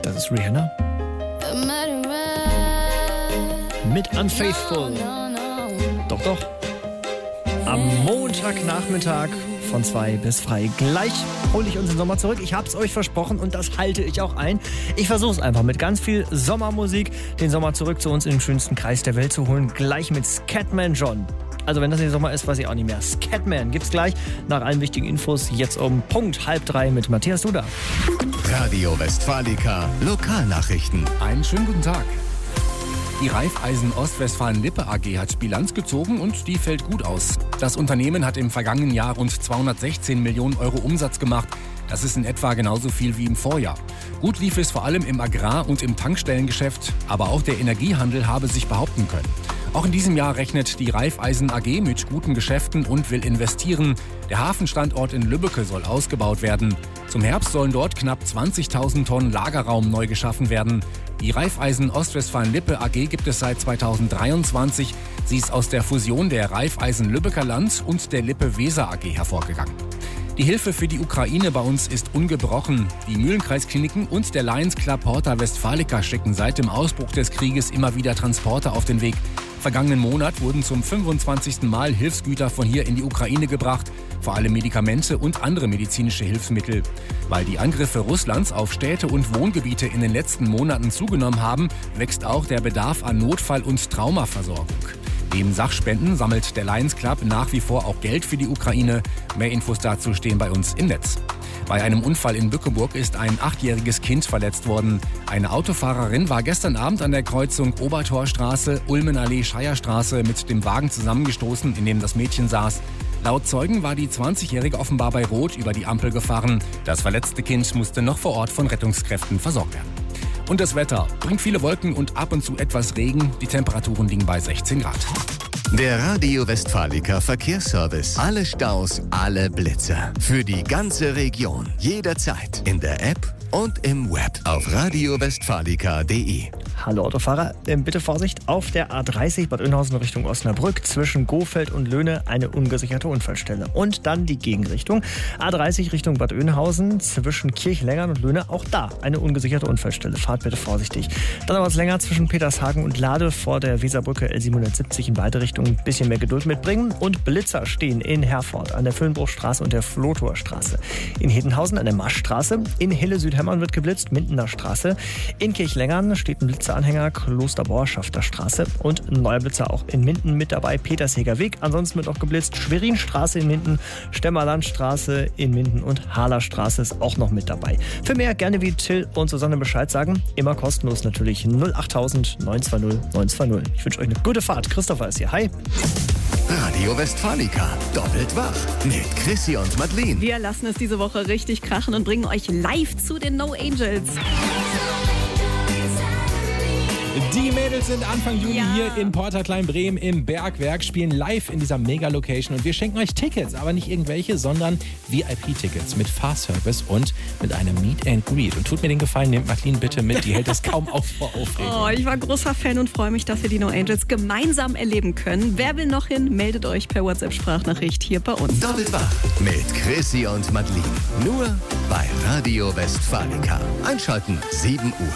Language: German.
Das ist Rihanna. Mit Unfaithful. Doch, doch. Am Montagnachmittag von 2 bis frei. Gleich hole ich uns den Sommer zurück. Ich hab's euch versprochen und das halte ich auch ein. Ich versuch's einfach mit ganz viel Sommermusik, den Sommer zurück zu uns in den schönsten Kreis der Welt zu holen. Gleich mit Scatman John. Also wenn das der Sommer ist, weiß ich auch nicht mehr. Scatman gibt's gleich nach allen wichtigen Infos. Jetzt um Punkt 2:30 mit Matthias Duda. Radio Westfalica Lokalnachrichten. Einen schönen guten Tag. Die Raiffeisen Ostwestfalen-Lippe AG hat Bilanz gezogen und die fällt gut aus. Das Unternehmen hat im vergangenen Jahr rund 216 Millionen Euro Umsatz gemacht. Das ist in etwa genauso viel wie im Vorjahr. Gut lief es vor allem im Agrar- und im Tankstellengeschäft, aber auch der Energiehandel habe sich behaupten können. Auch in diesem Jahr rechnet die Raiffeisen AG mit guten Geschäften und will investieren. Der Hafenstandort in Lübbecke soll ausgebaut werden. Zum Herbst sollen dort knapp 20.000 Tonnen Lagerraum neu geschaffen werden. Die Raiffeisen Ostwestfalen-Lippe AG gibt es seit 2023. Sie ist aus der Fusion der Raiffeisen Lübecker Land und der Lippe Weser AG hervorgegangen. Die Hilfe für die Ukraine bei uns ist ungebrochen. Die Mühlenkreiskliniken und der Lions Club Porta Westfalica schicken seit dem Ausbruch des Krieges immer wieder Transporter auf den Weg. Vergangenen Monat wurden zum 25. Mal Hilfsgüter von hier in die Ukraine gebracht, vor allem Medikamente und andere medizinische Hilfsmittel. Weil die Angriffe Russlands auf Städte und Wohngebiete in den letzten Monaten zugenommen haben, wächst auch der Bedarf an Notfall- und Traumaversorgung. Neben Sachspenden sammelt der Lions Club nach wie vor auch Geld für die Ukraine. Mehr Infos dazu stehen bei uns im Netz. Bei einem Unfall in Bückeburg ist ein 8-jähriges Kind verletzt worden. Eine Autofahrerin war gestern Abend an der Kreuzung Obertorstraße, Ulmenallee-Scheierstraße mit dem Wagen zusammengestoßen, in dem das Mädchen saß. Laut Zeugen war die 20-Jährige offenbar bei Rot über die Ampel gefahren. Das verletzte Kind musste noch vor Ort von Rettungskräften versorgt werden. Und das Wetter bringt viele Wolken und ab und zu etwas Regen. Die Temperaturen liegen bei 16 Grad. Der Radio Westfalica Verkehrsservice. Alle Staus, alle Blitzer. Für die ganze Region. Jederzeit. In der App und im Web. Auf radiowestfalica.de. Hallo Autofahrer, bitte Vorsicht, auf der A30 Bad Oeynhausen Richtung Osnabrück zwischen Gohfeld und Löhne eine ungesicherte Unfallstelle. Und dann die Gegenrichtung, A30 Richtung Bad Oeynhausen zwischen Kirchlengern und Löhne, auch da eine ungesicherte Unfallstelle. Fahrt bitte vorsichtig. Dann aber was länger zwischen Petershagen und Lade vor der Weserbrücke L770 in beide Richtungen. Ein bisschen mehr Geduld mitbringen. Und Blitzer stehen in Herford an der Füllenbruchstraße und der Flotorstraße. In Hedenhausen an der Maschstraße. In Hille-Südhemmern wird geblitzt, Mindener Straße. In Kirchlengern steht ein Blitzeranhänger, Klosterbohrschafter Straße. Und ein neuer Blitzer auch in Minden mit dabei, Petersheger Weg. Ansonsten wird auch geblitzt, Schwerinstraße in Minden, Stemmerlandstraße in Minden und Halerstraße ist auch noch mit dabei. Für mehr gerne wie Till und Susanne Bescheid sagen. Immer kostenlos natürlich 08000 920 920. Ich wünsche euch eine gute Fahrt. Christopher ist hier. Hi. Radio Westfalica. Doppelt wach. Mit Chrissy und Madeleine. Wir lassen es diese Woche richtig krachen und bringen euch live zu den No Angels. Die Mädels sind Anfang Juni hier in Porta Kleinbremen im Bergwerk, spielen live in dieser Mega-Location und wir schenken euch Tickets, aber nicht irgendwelche, sondern VIP-Tickets mit Fahrservice und mit einem Meet and Greet. Und tut mir den Gefallen, nehmt Madeleine bitte mit, die hält das kaum auf vor Aufregung. Oh, ich war großer Fan und freue mich, dass wir die No Angels gemeinsam erleben können. Wer will noch hin, meldet euch per WhatsApp-Sprachnachricht hier bei uns. Doppelt wach. Mit Chrissy und Madeleine. Nur bei Radio Westfalica. Einschalten, 7 Uhr.